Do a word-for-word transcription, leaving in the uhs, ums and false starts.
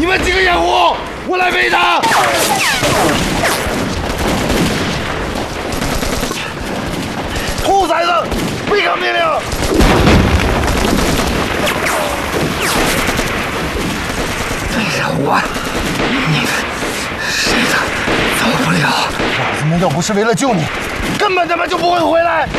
你们几个掩护，我来背他。兔崽子，违抗命令！ 对着我，你们谁都走不了。 老子们要不是为了救你，根本他妈就不会回来。